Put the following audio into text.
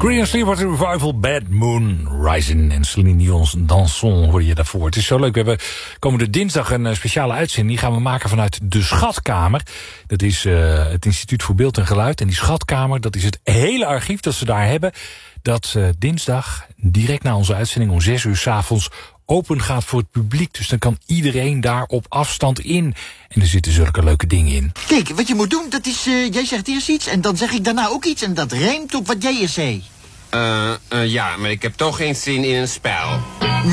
Green Sleep Revival, Bad Moon Rising en Céline Dion's Danson hoor je daarvoor. Het is zo leuk. We hebben komende dinsdag een speciale uitzending. Die gaan we maken vanuit de Schatkamer. Dat is het Instituut voor Beeld en Geluid. En die Schatkamer, dat is het hele archief dat ze daar hebben. Dat dinsdag, direct na onze uitzending om 6 uur 's avonds open gaat voor het publiek. Dus dan kan iedereen daar op afstand in. En er zitten zulke leuke dingen in. Kijk, wat je moet doen, dat is... jij zegt eerst iets en dan zeg ik daarna ook iets. En dat rijmt op wat jij eerst zei. Ja, maar ik heb toch geen zin in een spel.